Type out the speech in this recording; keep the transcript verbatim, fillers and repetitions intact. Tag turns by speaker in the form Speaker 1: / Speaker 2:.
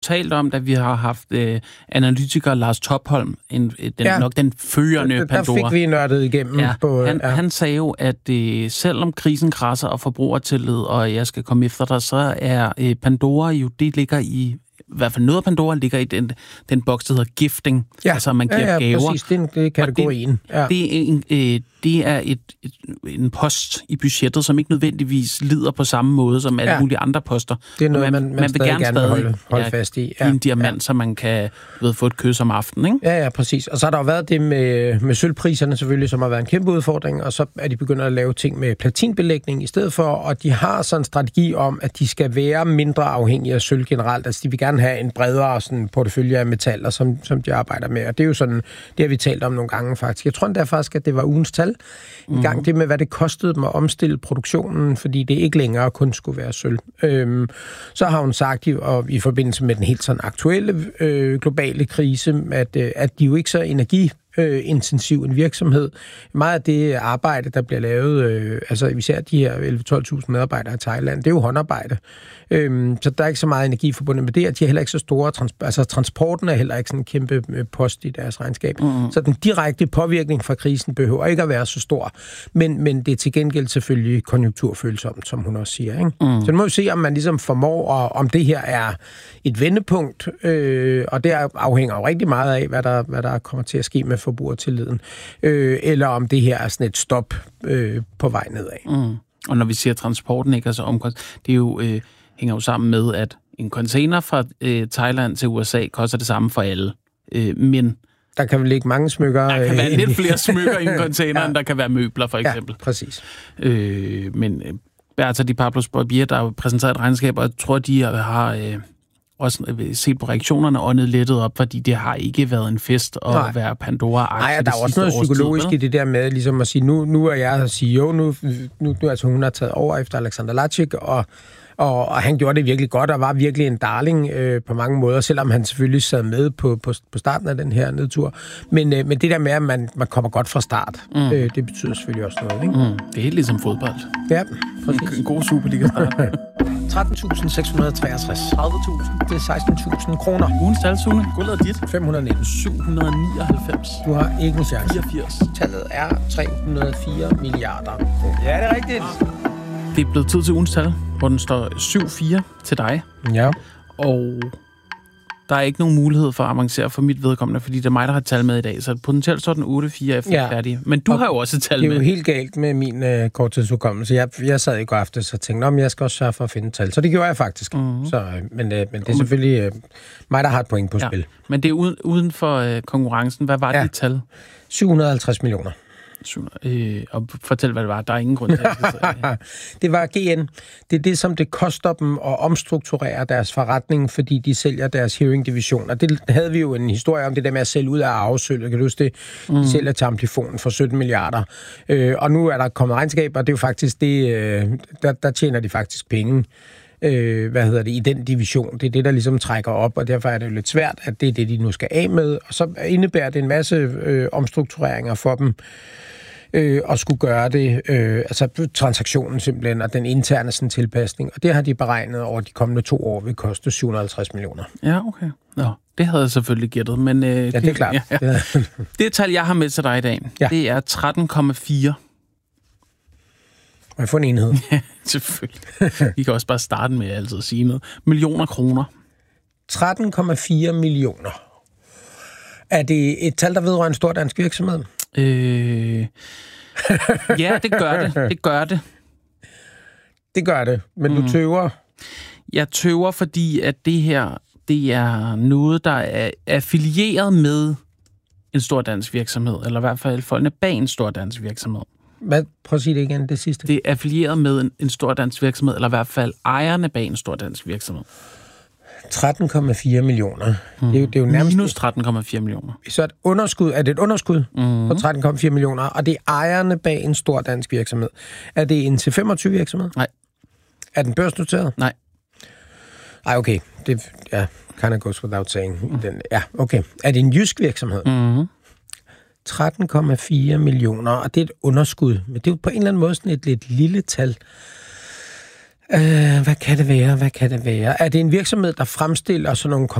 Speaker 1: talt om, da vi har haft øh, analytiker Lars Topholm, en, den, ja. nok den førende
Speaker 2: der,
Speaker 1: Pandora.
Speaker 2: Der fik vi nørdet igennem.
Speaker 1: Ja,
Speaker 2: på,
Speaker 1: han,
Speaker 2: ja.
Speaker 1: han sagde jo, at øh, selvom krisen krasser og forbrugertillid, og jeg skal komme efter dig, så er øh, Pandora jo, det ligger i, i hvert fald noget af Pandora ligger i den, den boks, der hedder gifting.
Speaker 2: Ja.
Speaker 1: Altså, man giver
Speaker 2: ja, ja,
Speaker 1: gaver.
Speaker 2: præcis. Det er, det er kategorien.
Speaker 1: Det, ja. det, er en, øh, det er et, et, en post i budgettet, som ikke nødvendigvis lider på samme måde som alle ja. mulige andre poster.
Speaker 2: Det er noget, man, man, man vil gerne stadig holde, holde ja, fast i.
Speaker 1: Ja. en diamant, ja. så man kan ved, få et kys om aftenen. Ikke?
Speaker 2: Ja, ja, præcis. Og så har der jo været det med, med sølvpriserne selvfølgelig, som har været en kæmpe udfordring, og så er de begyndt at lave ting med platinbelægning i stedet for, og de har sådan en strategi om, at de skal være mindre afhængige af sølv generelt. Altså, de vil gerne have en bredere sådan, portefølje af metaller, som, som de arbejder med. Og det er jo sådan, det har vi talt om nogle gange faktisk. Jeg tror endda faktisk, at det var ugens tal. En mm. gang det med, hvad det kostede dem at omstille produktionen, fordi det ikke længere kun skulle være sølv. Øhm, så har hun sagt, og i forbindelse med den helt sådan aktuelle øh, globale krise, at, øh, at de jo ikke så energi Øh, intensiv en virksomhed. Meget af det arbejde, der bliver lavet, øh, altså især de her elleve til tolv tusind medarbejdere i Thailand, det er jo håndarbejde. Øhm, så der er ikke så meget energi forbundet med det, og de er heller ikke så store. Trans- altså transporten er heller ikke sådan en kæmpe post i deres regnskab. Mm-hmm. Så den direkte påvirkning fra krisen behøver ikke at være så stor. Men, men det er til gengæld selvfølgelig konjunkturfølsomt, som hun også siger. Ikke? Mm. Så nu må vi se, om man ligesom formår, og om det her er et vendepunkt, øh, og det afhænger jo rigtig meget af, hvad der, hvad der kommer til at ske med forbrugertilliden, øh, eller om det her er sådan et stop øh, på vej nedad.
Speaker 1: Mm. Og når vi siger transporten, ikke, altså omkost, det er jo, øh, hænger jo sammen med, at en container fra øh, Thailand til U S A koster det samme for alle. Øh, men
Speaker 2: der kan vel ligge mange smykker.
Speaker 1: Der kan være lidt flere smykker i en container, ja. end der kan være møbler, for eksempel.
Speaker 2: Ja, præcis.
Speaker 1: Øh, men Berta Di Pablos Barbier, der har præsenteret et regnskab, og jeg tror, de har øh, også set på reaktionerne åndet lettet op, fordi det har ikke været en fest at Nej. være Pandora-aktie.
Speaker 2: Nej, der er også noget psykologisk tid, i det der med ligesom at sige, nu, nu er jeg C E O, nu, nu, nu altså hun har taget over efter Alexander Lacik, og Og, og han gjorde det virkelig godt, og var virkelig en darling øh, på mange måder, selvom han selvfølgelig sad med på, på, på starten af den her nedtur. Men, øh, men det der med, at man, man kommer godt fra start, mm. øh, det betyder selvfølgelig også noget. Ikke?
Speaker 1: Mm. Det er helt ligesom fodbold.
Speaker 2: Ja, præcis.
Speaker 1: En god Superliga-start.
Speaker 2: tretten tusind seks hundrede og treogtres.
Speaker 1: tredive tusind.
Speaker 2: Det er seksten tusind kroner.
Speaker 1: Ugens tal, Sune. Guldet er dit.
Speaker 2: fem hundrede og nitten.
Speaker 1: syv hundrede og nioghalvfems.
Speaker 2: Du har ikke en chance.
Speaker 1: fireogfirs.
Speaker 2: Tallet er tre hundrede og fire milliarder kroner.
Speaker 3: Ja, det er rigtigt.
Speaker 1: Det er blevet tid til ugens tal, hvor den står syv fire til dig.
Speaker 2: Ja.
Speaker 1: Og der er ikke nogen mulighed for at avancere for mit vedkommende, fordi det er mig, der har tal med i dag. Så potentielt står den otte fire efter ja. færdig. Men du og har jo også et tal med.
Speaker 2: Det er jo helt galt med min øh, korttidsudkommelse. Jeg, jeg sad i går aftes og tænkte, om jeg skal også sørge for at finde tal. Så det gjorde jeg faktisk. Mm-hmm. Så, øh, men, øh, men det er selvfølgelig øh, mig, der har et point på ja. spil.
Speaker 1: Men det er uden, uden for øh, konkurrencen. Hvad var ja. dit tal?
Speaker 2: syv hundrede og halvtreds millioner.
Speaker 1: Øh, og fortæl, hvad det var. Der er ingen grund til at
Speaker 2: det var G N. Det er det, som det koster dem at omstrukturere deres forretning, fordi de sælger deres hearing-division. Og det havde vi jo en historie om, det der med at sælge ud af arvesølvet. Kan du huske det? De mm. sælger til Amplifon for sytten milliarder. Øh, og nu er der kommet regnskaber, og det er jo faktisk det, øh, der, der tjener de faktisk penge. Øh, hvad hedder det, i den division. Det er det, der ligesom trækker op, og derfor er det jo lidt svært, at det er det, de nu skal af med. Og så indebærer det en masse øh, omstruktureringer for dem, øh, og skulle gøre det, øh, altså transaktionen simpelthen, og den interne sådan, tilpasning. Og det har de beregnet over de kommende to år, vil koste syv hundrede og halvtreds millioner.
Speaker 1: Ja, okay. Nå, det havde jeg selvfølgelig gættet, men... Øh,
Speaker 2: ja, det er klart.
Speaker 1: Ja, ja. Det tal, jeg har med til dig i dag, ja. det er tretten komma fire.
Speaker 2: Må jeg få en enhed?
Speaker 1: Ja, selvfølgelig. Vi kan også bare starte med at altid sige noget. Millioner kroner.
Speaker 2: tretten komma fire millioner. Er det et tal, der vedrører en stor dansk virksomhed?
Speaker 1: Øh... Ja, det gør det. Det gør det.
Speaker 2: Det gør det, men mm. du tøver?
Speaker 1: Jeg tøver, fordi at det her, det er noget, der er affilieret med en stor dansk virksomhed, eller i hvert fald folkene bag en stor dansk virksomhed.
Speaker 2: Hvad? Prøv at sige det igen, det sidste.
Speaker 1: Det er affilieret med en, en stor dansk virksomhed, eller i hvert fald ejerne bag en stor dansk virksomhed.
Speaker 2: tretten komma fire millioner. Hmm. Det, er jo, det er jo nærmest...
Speaker 1: Minus tretten komma fire millioner.
Speaker 2: Så et underskud, er det et underskud
Speaker 1: hmm.
Speaker 2: på tretten komma fire millioner, og det er ejerne bag en stor dansk virksomhed. Er det en T femogtyve virksomhed?
Speaker 1: Nej.
Speaker 2: Er den børsnoteret?
Speaker 1: Nej.
Speaker 2: Ej, okay. Det ja, kind of goes without saying. Mm. Den, ja, okay. Er det en jysk virksomhed?
Speaker 1: Mm.
Speaker 2: tretten komma fire millioner, og det er et underskud. Men det er jo på en eller anden måde sådan et lidt lille tal. Øh, hvad kan det være? Hvad kan det være? Er det en virksomhed, der fremstiller sådan nogle